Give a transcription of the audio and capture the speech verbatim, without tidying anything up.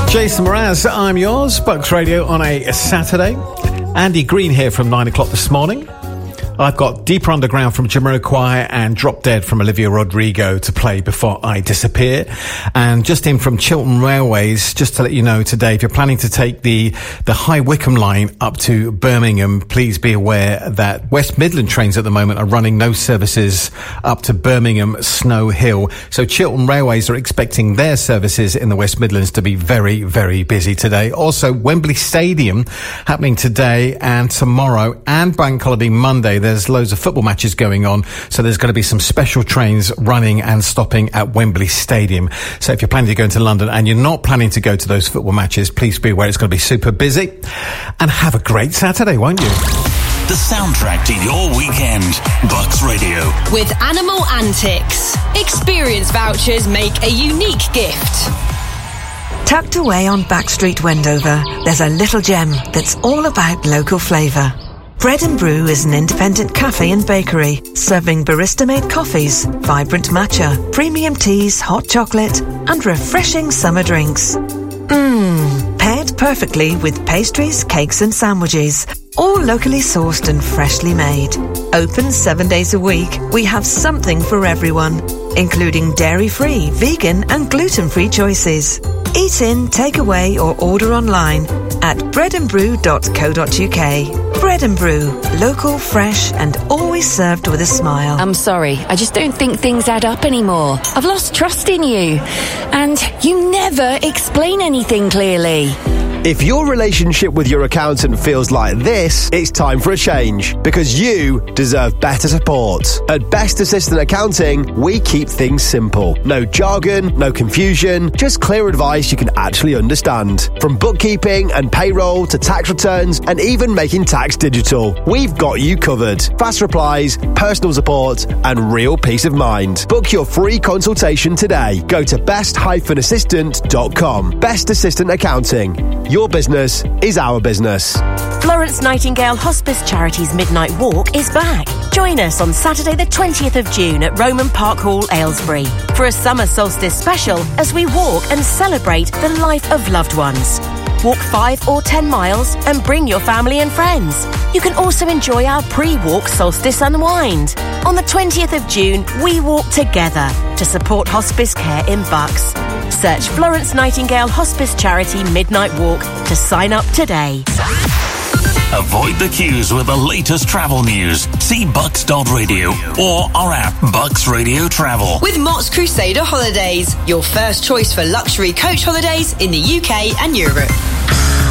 Jason Mraz, I'm yours. Bucks Radio on a Saturday. Andy Green here from nine o'clock this morning. I've got Deeper Underground from Jamiroquai and Drop Dead from Olivia Rodrigo to play before I disappear. And just in from Chiltern Railways, just to let you know today, if you're planning to take the, the High Wycombe line up to Birmingham, please be aware that West Midland trains at the moment are running no services up to Birmingham Snow Hill. So Chiltern Railways are expecting their services in the West Midlands to be very, very busy today. Also, Wembley Stadium happening today and tomorrow and Bank Holiday Monday. There's loads of football matches going on, so there's going to be some special trains running and stopping at Wembley Stadium. So if you're planning to go into London and you're not planning to go to those football matches, please be aware it's going to be super busy. And have a great Saturday, won't you? The soundtrack to your weekend. Bucks Radio. With Animal Antics. Experience vouchers make a unique gift. Tucked away on Backstreet Wendover, there's a little gem that's all about local flavour. Bread and Brew is an independent cafe and bakery, serving barista-made coffees, vibrant matcha, premium teas, hot chocolate, and refreshing summer drinks. Mmm, paired perfectly with pastries, cakes and sandwiches, all locally sourced and freshly made. Open seven days a week, we have something for everyone, including dairy-free, vegan and gluten-free choices. Eat in, take away or order online at bread and brew dot co dot uk. Bread and Brew, local, fresh and always served with a smile. I'm sorry, I just don't think things add up anymore. I've lost trust in you. And you never explain anything clearly. If your relationship with your accountant feels like this, it's time for a change, because you deserve better support. At Best Assistant Accounting, we keep things simple. No jargon, no confusion, just clear advice you can actually understand. From bookkeeping and payroll to tax returns and even making tax digital, we've got you covered. Fast replies, personal support and real peace of mind. Book your free consultation today. Go to best dash assistant dot com. Best Assistant Accounting. Your business is our business. Florence Nightingale Hospice Charities Midnight Walk is back. Join us on Saturday the twentieth of June at Roman Park Hall, Aylesbury, for a summer solstice special as we walk and celebrate the life of loved ones. Walk five or ten miles and bring your family and friends. You can also enjoy our pre-walk solstice unwind. On the twentieth of June, we walk together to support hospice care in Bucks. Search Florence Nightingale Hospice Charity Midnight Walk to sign up today. Avoid the queues with the latest travel news. See bucks dot radio or our app Bucks Radio Travel. With Mott's Crusader Holidays, your first choice for luxury coach holidays in the U K and Europe.